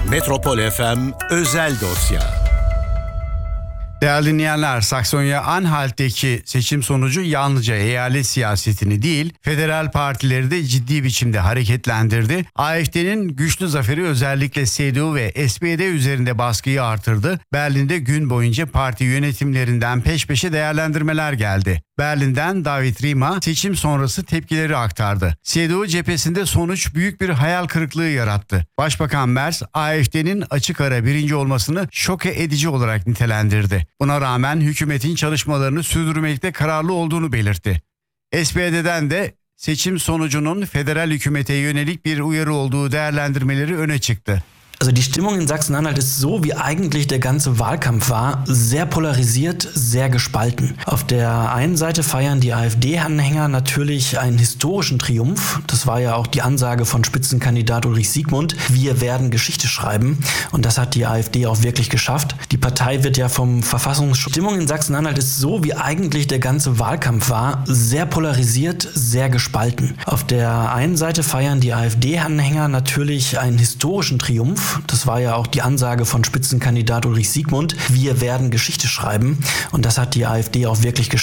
Metropol FM özel dosya. Değerli dinleyenler, Saksonya-Anhalt'teki seçim sonucu yalnızca eyalet siyasetini değil, federal partileri de ciddi biçimde hareketlendirdi. AfD'nin güçlü zaferi özellikle CDU ve SPD üzerinde baskıyı artırdı. Berlin'de gün boyunca parti yönetimlerinden peş peşe değerlendirmeler geldi. Berlin'den David Rima seçim sonrası tepkileri aktardı. CDU cephesinde sonuç büyük bir hayal kırıklığı yarattı. Başbakan Merz, AfD'nin açık ara birinci olmasını şoke edici olarak nitelendirdi. Buna rağmen hükümetin çalışmalarını sürdürmekte kararlı olduğunu belirtti. SPD'den de seçim sonucunun federal hükümete yönelik bir uyarı olduğu değerlendirmeleri öne çıktı. Also die Stimmung in Sachsen-Anhalt ist so, wie eigentlich der ganze Wahlkampf war, sehr polarisiert, sehr gespalten. Auf der einen Seite feiern die AfD-Anhänger natürlich einen historischen Triumph. Das war ja auch die Ansage von Spitzenkandidat Ulrich Siegmund. Wir werden Geschichte schreiben. Und das hat die AfD auch wirklich geschafft. Die Partei wird ja vom Verfassungsschutz... Die Stimmung in Sachsen-Anhalt ist so, wie eigentlich der ganze Wahlkampf war, sehr polarisiert, sehr gespalten. Auf der einen Seite feiern die AfD-Anhänger natürlich einen historischen Triumph. Das war ja auch die Ansage von Spitzenkandidat Ulrich Siegmund. Wir werden Geschichte schreiben. Und das hat die AfD auch wirklich geschafft.